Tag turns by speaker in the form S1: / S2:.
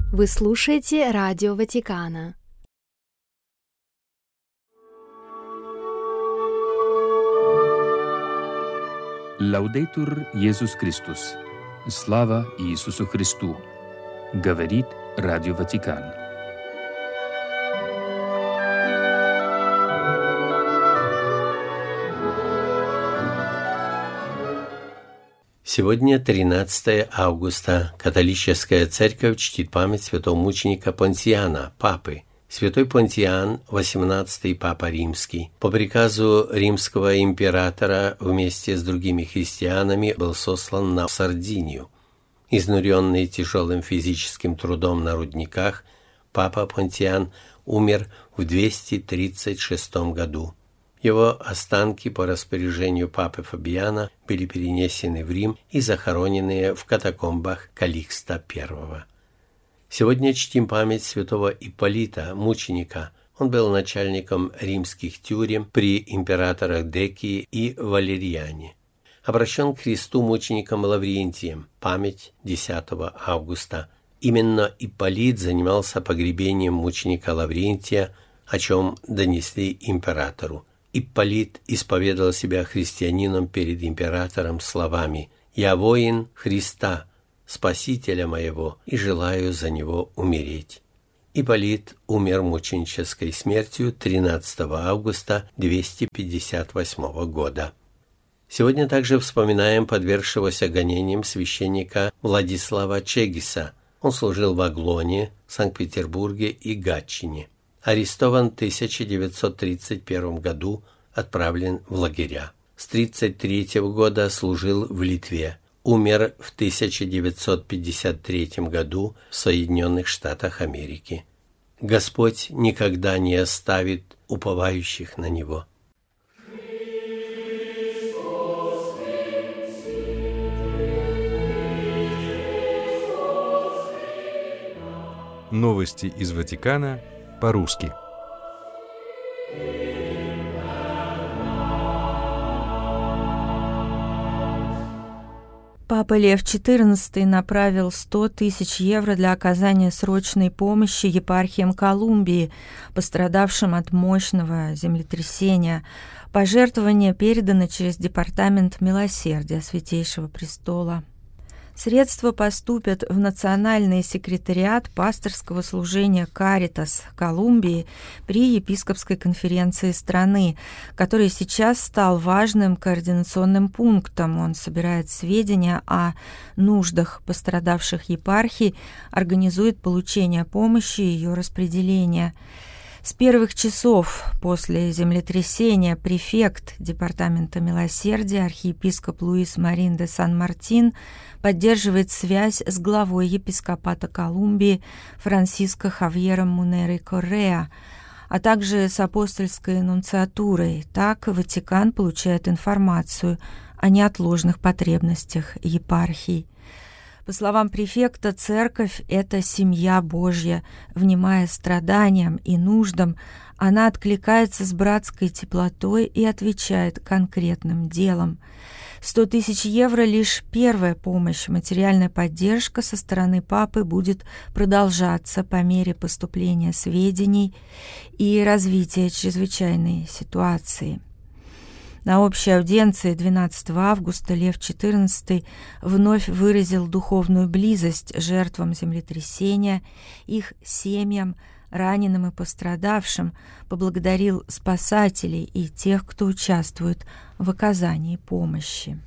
S1: Вы слушаете Радио Ватикана.
S2: Лаудейтур Иисус Христос. Слава Иисусу Христу. Говорит Радио Ватикан.
S3: Сегодня 13 августа. Католическая церковь чтит память святого мученика Понтиана, папы. Святой Понтиан, 18-й папа римский, по приказу римского императора вместе с другими христианами был сослан на Сардинию. Изнуренный тяжелым физическим трудом на рудниках, папа Понтиан умер в 236 году. Его останки по распоряжению папы Фабиана были перенесены в Рим и захоронены в катакомбах Каликста I. Сегодня чтим память святого Ипполита, мученика. Он был начальником римских тюрем при императорах Декии и Валериане. Обращен к Христу мучеником Лаврентием, память 10 августа. Именно Ипполит занимался погребением мученика Лаврентия, о чем донесли императору. Ипполит исповедал себя христианином перед императором словами: «Я воин Христа, Спасителя моего, и желаю за него умереть». Ипполит умер мученической смертью 13 августа 258 года. Сегодня также вспоминаем подвергшегося гонениям священника Владислава Чегиса. Он служил в Аглоне, Санкт-Петербурге и Гатчине. Арестован в 1931 году, отправлен в лагеря. С 1933 года служил в Литве. Умер в 1953 году в Соединенных Штатах Америки. Господь никогда не оставит уповающих на Него.
S4: Новости из Ватикана по-русски.
S5: Папа Лев XIV направил 100 тысяч евро для оказания срочной помощи епархиям Колумбии, пострадавшим от мощного землетрясения. Пожертвования переданы через Департамент милосердия Святейшего Престола. Средства поступят в Национальный секретариат пасторского служения «Каритас» Колумбии при епископской конференции страны, который сейчас стал важным координационным пунктом. Он собирает сведения о нуждах пострадавших епархий, организует получение помощи и ее распределение. С первых часов после землетрясения префект Департамента милосердия архиепископ Луис Марин де Сан-Мартин поддерживает связь с главой епископата Колумбии Франсиско Хавьером Мунерой Корреа, а также с апостольской нунциатурой. Так Ватикан получает информацию о неотложных потребностях епархий. По словам префекта, церковь – это семья Божья. Внимая страданиям и нуждам, она откликается с братской теплотой и отвечает конкретным делом. 100 тысяч евро – лишь первая помощь. Материальная поддержка со стороны папы будет продолжаться по мере поступления сведений и развития чрезвычайной ситуации. На общей аудиенции 12 августа Лев XIV вновь выразил духовную близость жертвам землетрясения, их семьям, раненым и пострадавшим, поблагодарил спасателей и тех, кто участвует в оказании помощи.